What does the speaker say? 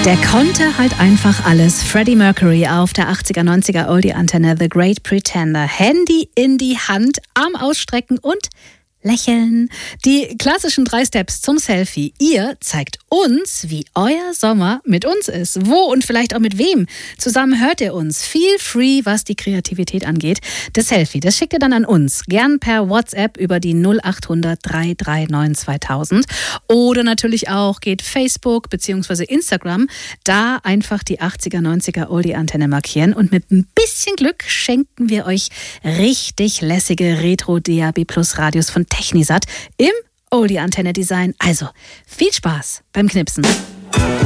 Der konnte halt einfach alles. Freddie Mercury auf der 80er, 90er Oldie-Antenne, The Great Pretender. Handy in die Hand, Arm ausstrecken und lächeln. Die klassischen 3 Steps zum Selfie. Ihr zeigt uns, wie euer Sommer mit uns ist. Wo und vielleicht auch mit wem. Zusammen hört ihr uns. Feel free, was die Kreativität angeht. Das Selfie, das schickt ihr dann an uns. Gern per WhatsApp über die 0800 339 2000. Oder natürlich auch geht Facebook bzw. Instagram. Da einfach die 80er, 90er Oldie-Antenne markieren. Und mit ein bisschen Glück schenken wir euch richtig lässige Retro-DAB-Plus-Radios von Technisat im Oldie-Antenne-Design. Also, viel Spaß beim Knipsen.